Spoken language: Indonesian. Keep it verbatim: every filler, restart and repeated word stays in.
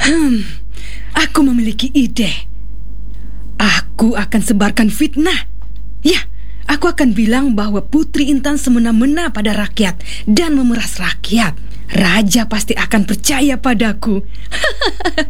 Hmm, aku memiliki ide. Aku akan sebarkan fitnah. Ya, aku akan bilang bahwa Putri Intan semena-mena pada rakyat dan memeras rakyat. Raja pasti akan percaya padaku.